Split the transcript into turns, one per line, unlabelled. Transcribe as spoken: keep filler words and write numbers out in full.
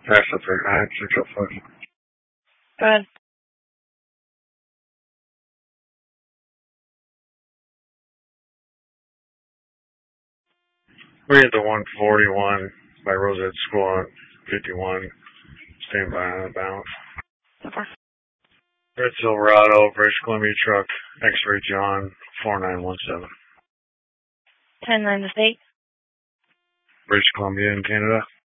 That's the third nine six oh five.
Go ahead.
We hit the one forty-one by Rosette School at fifty-one. Stand by on the balance.
Okay.
Red Silverado, British Columbia truck, X-ray John, four nine one seven.
ten nine to state.
British Columbia in Canada.